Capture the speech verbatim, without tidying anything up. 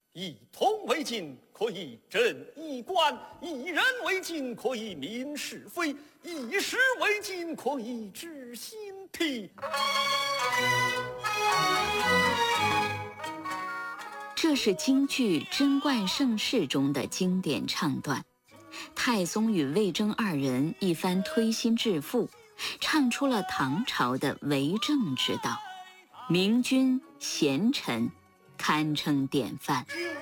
一铜为镜，可以正衣冠；一人为镜，可以明是非；一时为镜，可以知兴替。 这是京剧《贞观盛世》中的经典唱段。太宗与魏征二人一番推心置腹，唱出了唐朝的为政之道，明君贤臣，堪称典范。